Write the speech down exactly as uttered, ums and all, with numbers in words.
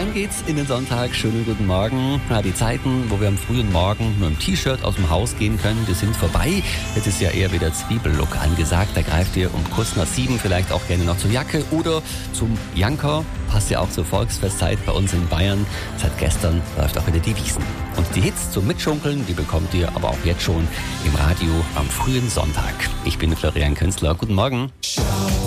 Rein geht's in den Sonntag. Schönen guten Morgen. Ja, die Zeiten, wo wir am frühen Morgen nur im T-Shirt aus dem Haus gehen können, die sind vorbei. Jetzt ist ja eher wieder Zwiebellook angesagt. Da greift ihr um kurz nach sieben vielleicht auch gerne noch zur Jacke oder zum Janker. Passt ja auch zur Volksfestzeit bei uns in Bayern. Seit gestern läuft auch wieder die Wiesn. Und die Hits zum Mitschunkeln, die bekommt ihr aber auch jetzt schon im Radio am frühen Sonntag. Ich bin Florian Künstler. Guten Morgen.